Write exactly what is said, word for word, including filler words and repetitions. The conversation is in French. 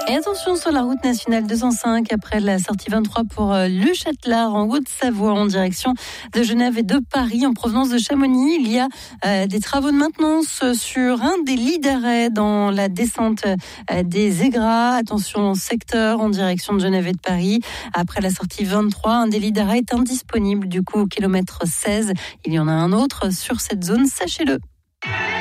Et attention sur la route nationale deux cent cinq, après la sortie vingt-trois pour le Châtelard en Haute-Savoie en direction de Genève et de Paris en provenance de Chamonix. Il y a euh, des travaux de maintenance sur un des lits d'arrêt dans la descente euh, des Aigras. Attention secteur en direction de Genève et de Paris. Après la sortie vingt-trois, un des lits d'arrêt est indisponible du coup au kilomètre seize. Il y en a un autre sur cette zone, sachez-le.